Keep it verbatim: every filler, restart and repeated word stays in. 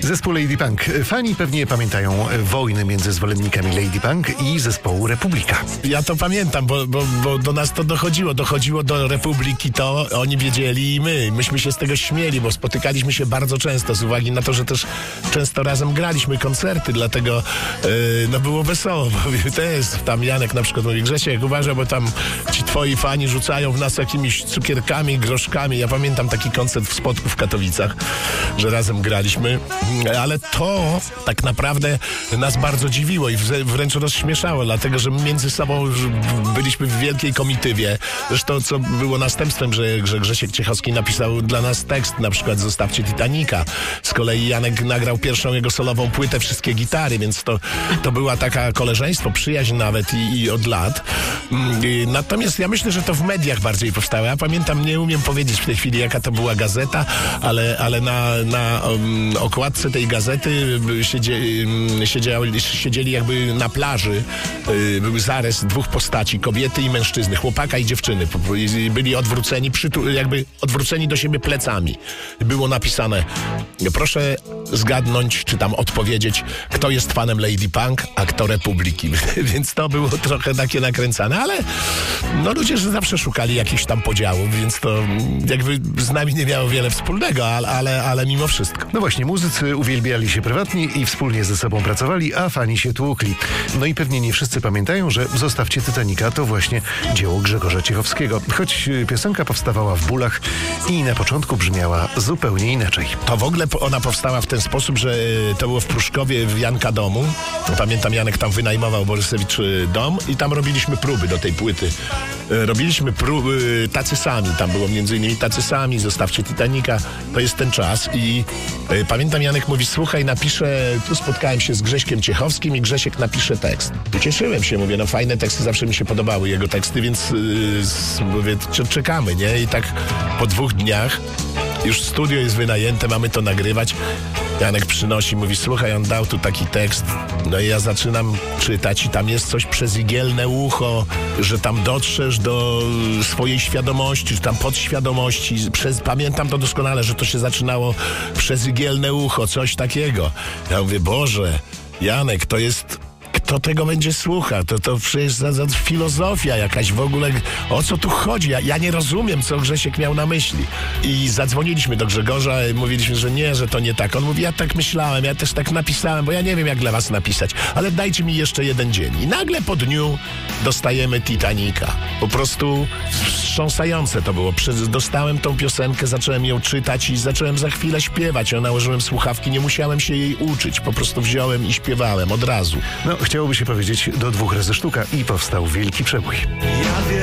Zespół Lady Punk. Fani pewnie pamiętają wojny między zwolennikami Lady Punk i zespołu Republika. Ja to pamiętam, bo, bo, bo do nas to dochodziło. Dochodziło do Republiki to, oni wiedzieli i my. Myśmy się z tego śmieli, bo spotykaliśmy się bardzo często z uwagi na to, że też często razem graliśmy koncerty, dlatego yy, no było wesoło. Bo też tam Janek na przykład mówi: Grzesiek, uważaj, bo tam ci twoi fani rzucają w nas jakimiś cukierkami, groszkami. Ja pamiętam taki koncert w Spodku w Katowicach, że razem graliśmy, ale to tak naprawdę nas bardzo dziwiło i wręcz rozśmieszało, dlatego że między sobą byliśmy w wielkiej komitywie. Zresztą co było następstwem, że, że Grzesiek Ciechowski napisał dla nas tekst, na przykład Zostawcie Titanica. Z kolei Janek nagrał pierwszą jego solową płytę Wszystkie gitary, więc to, to była taka koleżeństwo, przyjaźń nawet i, i od lat. Natomiast ja myślę, że to w mediach bardziej powstało. Ja pamiętam, nie umiem powiedzieć w tej chwili, jaka to była gazeta, ale, ale na, na um, okładce tej gazety siedzie, siedzieli, siedzieli jakby na plaży. Yy, był zarys dwóch postaci, kobiety i mężczyzny, chłopaka i dziewczyny. I byli odwróceni, przytu, jakby odwróceni do siebie plecami. Było napisane: proszę zgadnąć, czy tam odpowiedzieć, kto jest fanem Lady Punk, a kto Republiki. Więc to było trochę takie nakręcane, ale no ludzie że zawsze szukali jakichś tam podziałów, więc to jakby z nami nie miało wiele wspólnego, ale, ale, ale mimo wszystko. No właśnie, muzycy uwielbiali się prywatnie i wspólnie ze sobą pracowali, a fani się tłukli. No i pewnie nie wszyscy pamiętają, że Zostawcie Titanica to właśnie dzieło Grzegorza Ciechowskiego. Choć piosenka powstawała w bólach i na początku brzmiała zupełnie inaczej. To w ogóle ona powstała w ten sposób, że to było w Pruszkowie w Janka domu. Pamiętam, Janek tam wynajmował Borysewicz dom i tam robiliśmy próby do tej płyty. Robiliśmy próby tacy sami. Tam było między innymi tacy sami, Zostawcie Titanica. To jest ten czas i y, pamiętam, Janek mówi: słuchaj, napiszę, tu spotkałem się z Grześkiem Ciechowskim i Grzesiek napisze tekst. Ucieszyłem się, mówię, no fajne teksty, zawsze mi się podobały jego teksty, więc y, mówię, czekamy, nie? I tak po dwóch dniach już studio jest wynajęte, mamy to nagrywać. Janek przynosi, mówi: słuchaj, on dał tu taki tekst. No i ja zaczynam czytać i tam jest coś przez igielne ucho, że tam dotrzesz do swojej świadomości, czy tam podświadomości. Przez, pamiętam to doskonale, że to się zaczynało przez igielne ucho, coś takiego. Ja mówię: Boże, Janek, to jest... Kto tego będzie słuchał? To, to przecież za, za filozofia jakaś w ogóle. O co tu chodzi? Ja, ja nie rozumiem, co Grzesiek miał na myśli. I zadzwoniliśmy do Grzegorza i mówiliśmy, że nie, że to nie tak. On mówi: ja tak myślałem, ja też tak napisałem, bo ja nie wiem, jak dla was napisać, ale dajcie mi jeszcze jeden dzień. I nagle po dniu dostajemy Titanica. Po prostu wstrząsające to było. Dostałem tą piosenkę, zacząłem ją czytać i zacząłem za chwilę śpiewać. Ja nałożyłem słuchawki, nie musiałem się jej uczyć. Po prostu wziąłem i śpiewałem od razu. No, chciałoby się powiedzieć do dwóch razy sztuka i powstał wielki przebój. Ja